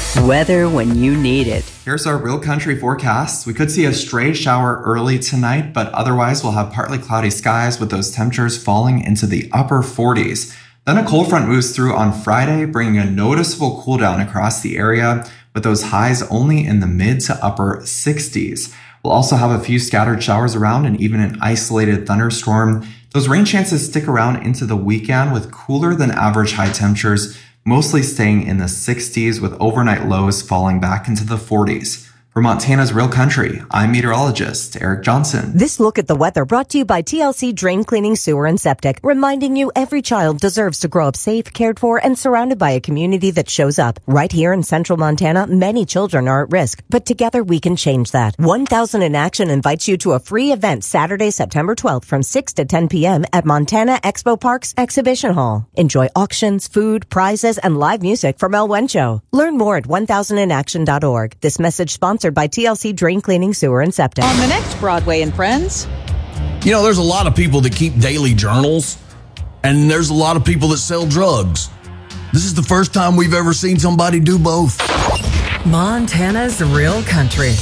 Weather when you need it. Here's our real country forecast. We could see a stray shower early tonight, but otherwise we'll have partly cloudy skies with those temperatures falling into the upper 40s. Then a cold front moves through on Friday, bringing a noticeable cool down across the area, with those highs only in the mid to upper 60s. We'll also have a few scattered showers around and even an isolated thunderstorm. Those rain chances stick around into the weekend with cooler than average high temperatures, mostly staying in the 60s with overnight lows falling back into the 40s. For Montana's Real Country, I'm meteorologist Eric Johnson. This look at the weather brought to you by TLC Drain Cleaning, Sewer, and Septic, reminding you every child deserves to grow up safe, cared for, and surrounded by a community that shows up. Right here in central Montana, many children are at risk, but together we can change that. 1000 in Action invites you to a free event Saturday, September 12th from 6 to 10 p.m. at Montana Expo Park's Exhibition Hall. Enjoy auctions, food, prizes, and live music from El Wencho. Learn more at 1000inaction.org. This message sponsored by TLC Drain Cleaning, Sewer, and Septic. On the next Broadway and Friends. You know, there's a lot of people that keep daily journals, and there's a lot of people that sell drugs. This is the first time we've ever seen somebody do both. Montana's Real Country.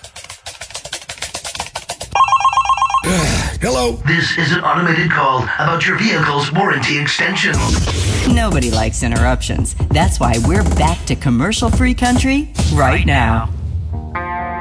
Hello. This is an automated call about your vehicle's warranty extension. Nobody likes interruptions. That's why we're back to commercial-free country right now.